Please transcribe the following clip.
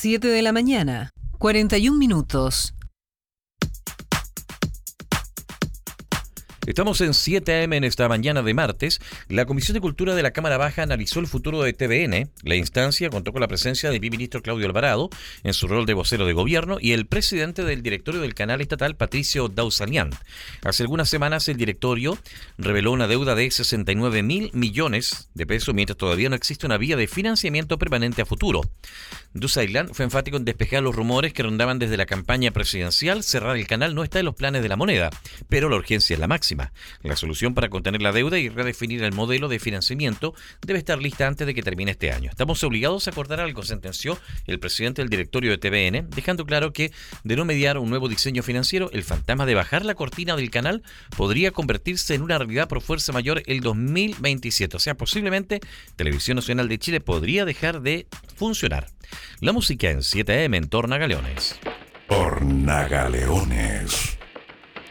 7 de la mañana, 41 minutos. Estamos en 7 AM en esta mañana de martes. La Comisión de Cultura de la Cámara Baja analizó el futuro de TVN. La instancia contó con la presencia del viceministro Claudio Alvarado en su rol de vocero de gobierno y el presidente del directorio del canal estatal, Patricio Dausanian. Hace algunas semanas el directorio reveló una deuda de 69.000 millones de pesos, mientras todavía no existe una vía de financiamiento permanente a futuro. Dausanian fue enfático en despejar los rumores que rondaban desde la campaña presidencial. Cerrar el canal no está en los planes de la moneda, pero la urgencia es la máxima. La solución para contener la deuda y redefinir el modelo de financiamiento debe estar lista antes de que termine este año. Estamos obligados a acordar algo, sentenció el presidente del directorio de TVN, dejando claro que, de no mediar un nuevo diseño financiero, el fantasma de bajar la cortina del canal podría convertirse en una realidad por fuerza mayor el 2027. O sea, posiblemente Televisión Nacional de Chile podría dejar de funcionar. La música en 7 AM en Tornagaleones. Tornagaleones.